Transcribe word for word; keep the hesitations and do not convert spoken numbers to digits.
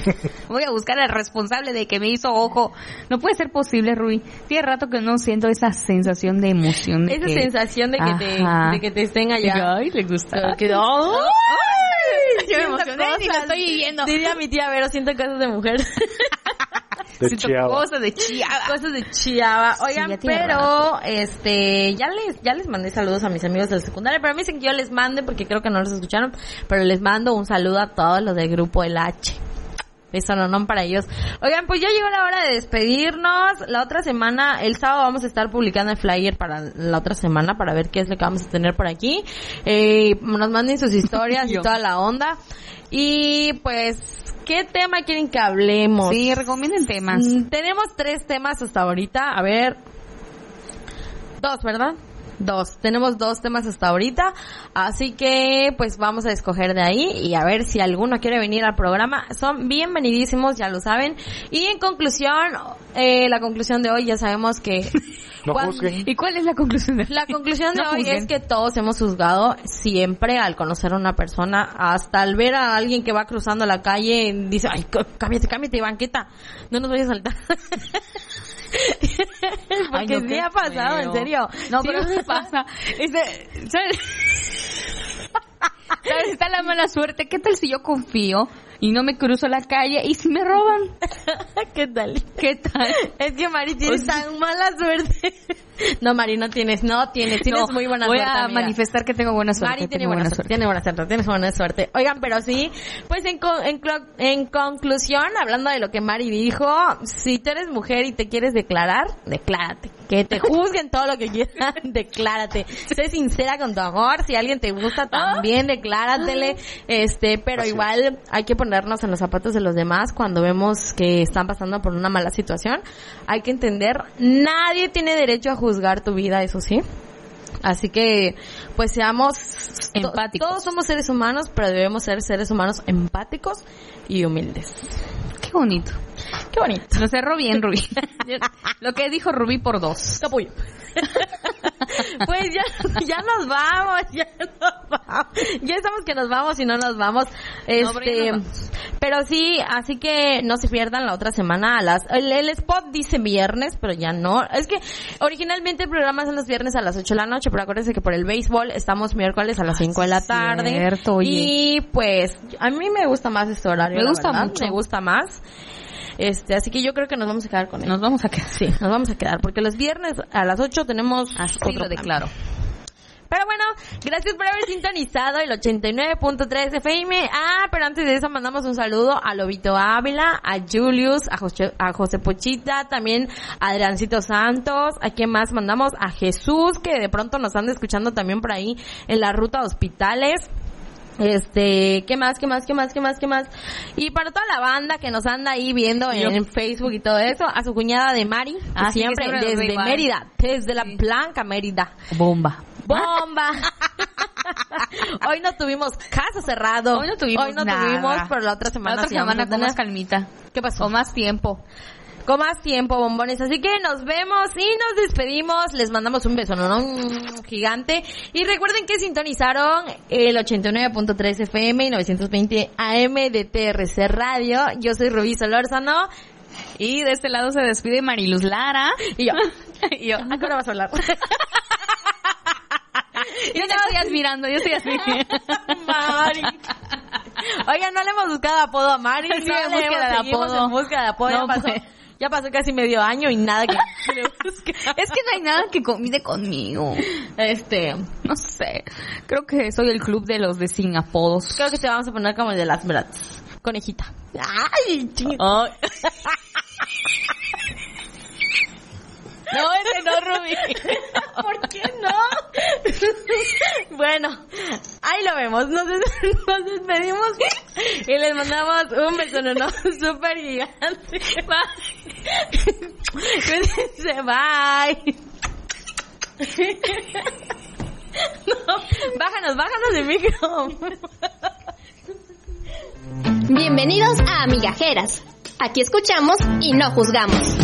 Voy a buscar al responsable de que me hizo ojo. No puede ser posible, Rubí. Tiene rato que no siento esa sensación de emoción. De esa que... sensación de que, te, de que te estén allá. Ay, le gusta. Que, oh, ¡ay! Yo me emocioné y lo estoy viviendo. Diría mi tía Vero, siento cosas de mujer. De siento Chiaba. cosas de Chiaba. Cosas de Chiaba. Oigan, Sí, pero rato. este, ya les, ya les mandé saludos a mis amigos del secundario, pero a mí dicen que yo les mande porque creo que no los escucharon, pero les mando un saludo a todos los del grupo El H. Eso no, no para ellos. Oigan, pues ya llegó la hora de despedirnos. La otra semana, el sábado vamos a estar publicando el flyer para la otra semana para ver qué es lo que vamos a tener por aquí. Eh, nos manden sus historias y toda la onda. Y pues, ¿qué tema quieren que hablemos? Sí, recomienden temas. Mm, tenemos tres temas hasta ahorita. A ver. Dos, ¿verdad? Dos. Tenemos dos temas hasta ahorita. Así que, pues vamos a escoger de ahí y a ver si alguno quiere venir al programa. Son bienvenidísimos, ya lo saben. Y en conclusión, eh, la conclusión de hoy ya sabemos que... No cuando, juzguen. ¿Y cuál es la conclusión de La conclusión de No hoy juzguen. es que todos hemos juzgado siempre al conocer a una persona, hasta al ver a alguien que va cruzando la calle, dice, ay, cámbiate, cámbiate, banqueta, no nos vayas a saltar. Porque Ay, no, sí qué ha pasado, feo. en serio. No, Sí pero me sí pasa. Este, ¿sabes? ¿Sabes? Está la mala suerte. ¿Qué tal si yo confío y no me cruzo la calle y si me roban? ¿Qué tal? ¿Qué tal? Es que Mari tiene O sea- tan mala suerte. No, Mari, no tienes, no tienes, tienes No, muy buena voy suerte, a amiga. manifestar que tengo buena suerte. Mari tiene tengo buena, suerte, tiene buena suerte, tienes buena suerte. Oigan, pero sí, pues en, co- en, clo- en conclusión, hablando de lo que Mari dijo, si tú eres mujer y te quieres declarar, declárate. Que te juzguen todo lo que quieran, declárate. Sé sincera con tu amor, si alguien te gusta también, decláratele. Este, pero Así es. igual hay que ponernos en los zapatos de los demás cuando vemos que están pasando por una mala situación. Hay que entender, nadie tiene derecho a juzgar tu vida, eso sí. Así que, pues seamos to- Empáticos. Todos somos seres humanos, pero debemos ser seres humanos empáticos y humildes. Qué bonito. Qué bonito. Lo cerró bien, Rubí. Lo que dijo Rubí por dos. Capullo. Pues ya, ya nos vamos, ya nos vamos. Ya estamos que nos vamos y no nos vamos. Este, pero ya nos pero sí, así que no se pierdan la otra semana a las, el, el spot dice viernes, pero ya no. Es que originalmente el programa son los viernes a las ocho de la noche, pero acuérdense que por el béisbol estamos miércoles a las cinco de la tarde. Cierto, oye. Y pues, a mí me gusta más este horario. Me la gusta verdad, mucho. Me gusta más. Este, así que yo creo que nos vamos a quedar con él. Nos vamos a quedar. Sí, nos vamos a quedar, porque los viernes a las ocho tenemos Así otro lo plan. declaro. Pero bueno, gracias por haber sintonizado el ochenta y nueve punto tres F M. Ah, pero antes de eso mandamos un saludo a Lobito Ávila, a Julius, a José, a José Pochita, también a Adriancito Santos. ¿A quién más mandamos? A Jesús, que de pronto nos anda escuchando también por ahí en la ruta a hospitales. Este, ¿qué más, qué más, qué más, qué más, qué más? Y para toda la banda que nos anda ahí viendo en, en Facebook y todo eso, a su cuñada de Mari, que Ah, sí, que siempre siempre nos ve desde igual. Mérida, desde la Sí. Blanca Mérida. Bomba. ¡Bomba! Hoy no tuvimos caso cerrado. Hoy no tuvimos Hoy no nada. tuvimos, pero la otra semana La otra sí vamos semana a con tener. más calmita. ¿Qué pasó? O más tiempo. Con más tiempo, bombones. Así que nos vemos y nos despedimos. Les mandamos un beso, ¿no? ¿no? Un gigante. Y recuerden que sintonizaron el ochenta y nueve punto tres F M y novecientos veinte A M de T R C Radio. Yo soy Rubí Solórzano. Y de este lado se despide Mariluz Lara. Y yo, Y yo, ¿a qué hora vas a hablar? yo te estoy admirando, yo estoy admirando. Mari. Oigan, no le hemos buscado apodo a Mari. Sí, no en le búsqueda hemos- de seguimos apodo. en búsqueda de apodo. No, ya, pasó, pues. ya pasó casi medio año y nada que, que le busque. Es que no hay nada que combine conmigo. Este, No sé. Creo que soy el club de los de sin apodos. creo que te vamos a poner como el de las brats. Conejita. Ay, ching. Ay. No, ese no, Rubí. ¿Por qué no? Bueno, ahí lo vemos. Nos, des- nos despedimos y les mandamos un beso, no, no, súper gigante. Bye. Cuídense, bye. No, bájanos, bájanos de micro. Bienvenidos a Amigajeras. Aquí escuchamos y no juzgamos.